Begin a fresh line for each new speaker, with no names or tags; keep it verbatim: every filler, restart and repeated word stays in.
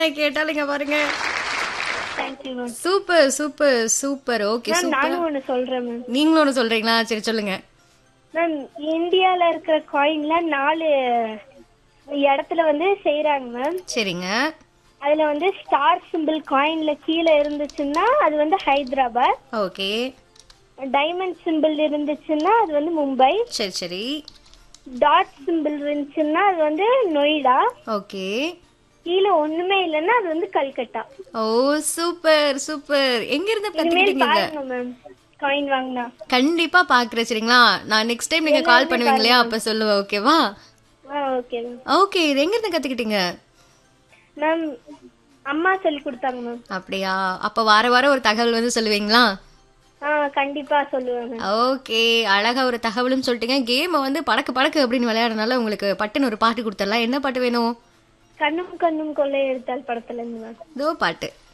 கேட்டாலுங்க பாருங்க.
Thank you ma'am.
Super super super. Okay
ma'am
super.
நானும் ஒன்று சொல்றேன் மேம்.
நீங்களும் ஒன்று சொல்றீங்களா? சரி சொல்லுங்க.
மேம் இந்தியால இருக்கிற காயின்ல நாலு இடத்துல வந்து செய்யறாங்க மேம்.
சரிங்க.
அதுல வந்து ஸ்டார் சிம்பிள் காயின்ல கீழே இருந்துச்சுன்னா அது வந்து ஹைதராபாத்.
ஓகே.
டைமண்ட் சிம்பிள் இருந்துச்சுன்னா அது வந்து மும்பை.
சரி சரி.
டாட் சிம்பிள் இருந்துச்சுன்னா அது வந்து நொய்டா.
ஓகே.
கீழே ஒண்ணுமே இல்லைன்னா அது வந்து கல்கட்டா.
ஓ சூப்பர் சூப்பர். எங்க இருந்து
இனிமேல்
கத்துக்கிட்டீங்க?
பாருங்க மேம் காயின் வாங்கினா.
கண்டிப்பா பாக்குறேன் சரிங்களா? நான் நெக்ஸ்ட் டைம் நீங்க கால் பண்ணுவீங்க இல்லையா? அப்ப சொல்லுவேன். ஓகேவா?
ஆ ஓகே மேம்.
ஓகே. இது எங்க இருந்து கத்துக்கிட்டீங்க?
மேம் அம்மா சொல்லி கொடுத்தாங்க மேம்.
அப்படியா? அப்ப வார வாரம் ஒரு தகவல் வந்து சொல்லுவீங்களா?
ஆ கண்டிப்பா சொல்லுவேன் மேம்.
ஓகே. அழகா ஒரு தகவலும் சொல்லிட்டீங்க. கேமை வந்து படக்கு படக்கு அப்படின்னு விளையாடுறதுனால உங்களுக்கு பட்டுன்னு ஒரு பாட்டு கொடுத்துடலாம். என்ன பாட்டு வேணும்?
கண்ணும் கண்ணும் கொள்ளை எடுத்தால் படத்துல இருந்து மேம்.
இதோ பாட்டு.